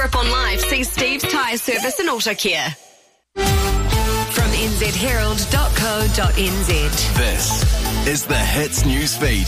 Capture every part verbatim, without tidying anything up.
Up on Live, see Steve's Tyre Service and Auto Care. From n z herald dot co dot n z. This is the Hits News Feed.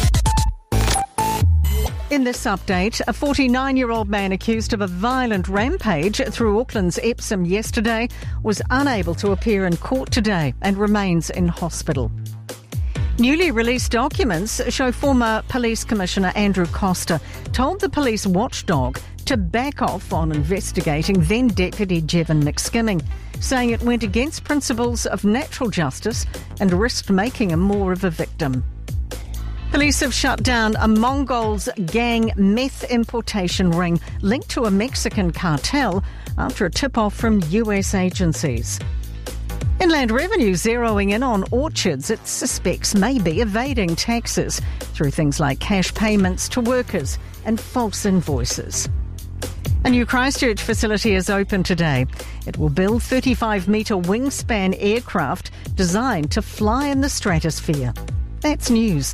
In this update, a forty-nine-year-old man accused of a violent rampage through Auckland's Epsom yesterday was unable to appear in court today and remains in hospital. Newly released documents show former Police Commissioner Andrew Coster told the police watchdog to back off on investigating then Deputy Jevon McSkimming, saying it went against principles of natural justice and risked making him more of a victim. Police have shut down a Mongols gang meth importation ring linked to a Mexican cartel after a tip-off from U S agencies. Inland Revenue zeroing in on orchards it suspects may be evading taxes through things like cash payments to workers and false invoices. A new Christchurch facility is open today. It will build thirty-five metre wingspan aircraft designed to fly in the stratosphere. That's news.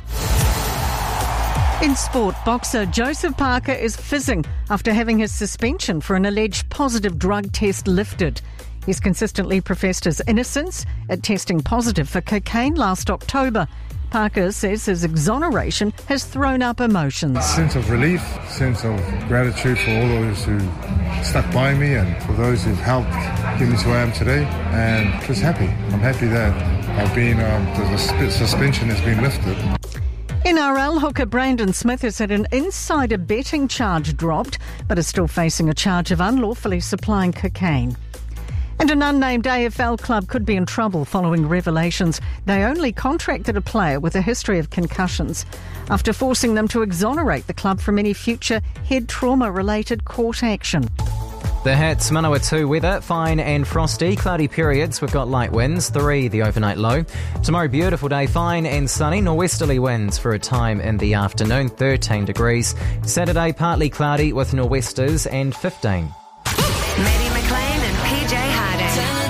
In sport, boxer Joseph Parker is fizzing after having his suspension for an alleged positive drug test lifted. He's consistently professed his innocence at testing positive for cocaine last October. Parker says his exoneration has thrown up emotions. Sense of relief, sense of gratitude for all those who stuck by me and for those who've helped get me to where I am today, and just happy. I'm happy that I've been, um, the suspension has been lifted. N R L hooker Brandon Smith has had an insider betting charge dropped, but is still facing a charge of unlawfully supplying cocaine. And an unnamed A F L club could be in trouble following revelations they only contracted a player with a history of concussions after forcing them to exonerate the club from any future head trauma-related court action. The Hits, Manawatu weather, fine and frosty, cloudy periods, we've got light winds, three the overnight low. Tomorrow beautiful day, fine and sunny, norwesterly winds for a time in the afternoon, thirteen degrees. Saturday partly cloudy with nor'westers and fifteen. Maddie McLean and P J Harding.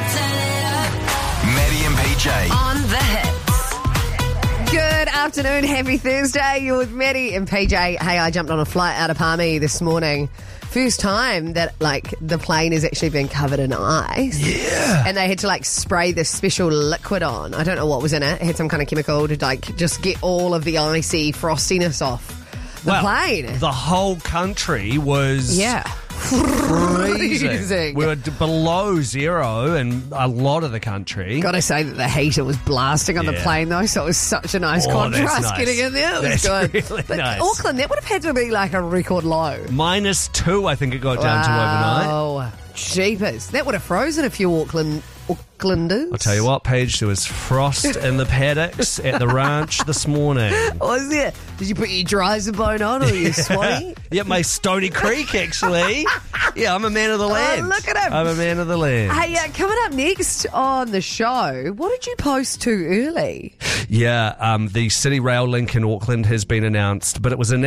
Maddie and P J. On the Hits. Good afternoon, happy Thursday. You're with Maddie and P J. Hey, I jumped on a flight out of Palmy this morning. First time that, like, the plane has actually been covered in ice. Yeah. And they had to, like, spray this special liquid on. I don't know what was in it. It had some kind of chemical to, like, just get all of the icy frostiness off the well, plane. The whole country was... Yeah. freezing. Freezing. We were d- below zero in a lot of the country. Got to say that the heater was blasting on Yeah. the plane, though, so it was such a nice Oh, contrast that's nice. getting in there. It was That's good. really but nice. Auckland, that would have had to be like a record low. Minus two, I think it got down to overnight. Oh, jeepers. That would have frozen a few Auckland Aucklanders. I'll tell you what, Paige, there was frost in the paddocks at the ranch this morning. Was there? Did you put your dryzer bone on or your swanny? Yeah, my Stony Creek, actually. Yeah, I'm a man of the land. Oh, look at him. I'm a man of the land. Hey, uh, coming up next on the show, what did you post too early? Yeah, um, the City Rail link in Auckland has been announced, but it was announced